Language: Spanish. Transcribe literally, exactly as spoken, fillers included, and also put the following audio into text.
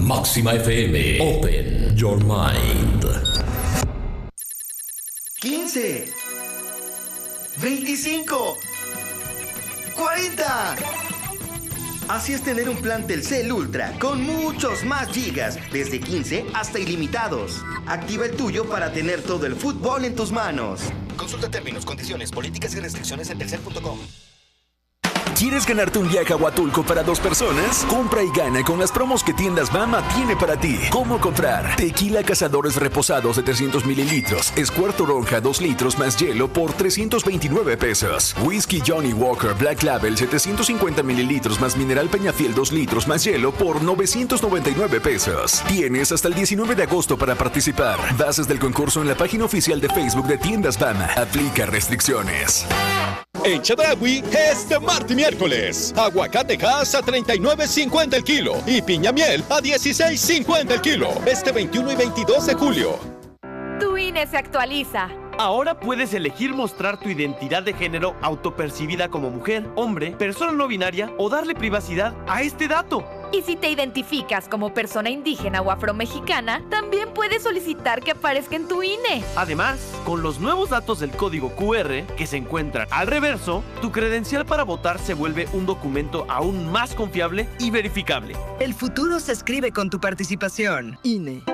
Máxima F M. Open your mind. quince, veinticinco, cuarenta. Así es tener un plan Telcel Ultra con muchos más gigas, desde quince hasta ilimitados. Activa el tuyo para tener todo el fútbol en tus manos. Consulta términos, condiciones, políticas y restricciones en telcel punto com. ¿Quieres ganarte un viaje a Huatulco para dos personas? Compra y gana con las promos que Tiendas Bama tiene para ti. ¿Cómo comprar? Tequila Cazadores Reposados de trescientos mililitros, Squirt Toronja dos litros más hielo por trescientos veintinueve pesos. Whisky Johnny Walker Black Label setecientos cincuenta mililitros más Mineral Peñafiel dos litros más hielo por novecientos noventa y nueve pesos. Tienes hasta el diecinueve de agosto para participar. Bases del concurso en la página oficial de Facebook de Tiendas Bama. Aplica restricciones. En Chedraui, este martes y miércoles, aguacate Hass a treinta y nueve cincuenta el kilo y piña miel a dieciséis cincuenta el kilo, este veintiuno y veintidós de julio. Tu I N E se actualiza. Ahora puedes elegir mostrar tu identidad de género autopercibida como mujer, hombre, persona no binaria o darle privacidad a este dato. Y si te identificas como persona indígena o afromexicana, también puedes solicitar que aparezca en tu I N E. Además, con los nuevos datos del código Q R que se encuentran al reverso, tu credencial para votar se vuelve un documento aún más confiable y verificable. El futuro se escribe con tu participación. I N E.